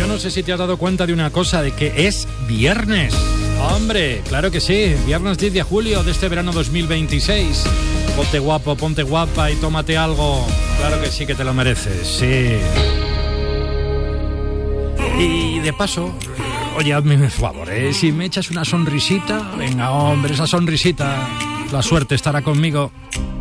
yo no sé si te has dado cuenta de una cosa, de que es viernes. Hombre, claro que sí, viernes 10 de julio de este verano 2026. Ponte guapo, ponte guapa y tómate algo. Claro que sí que te lo mereces, sí. Y de paso, oye, hazme un favor, si me echas una sonrisita, venga, hombre, esa sonrisita, la suerte estará conmigo.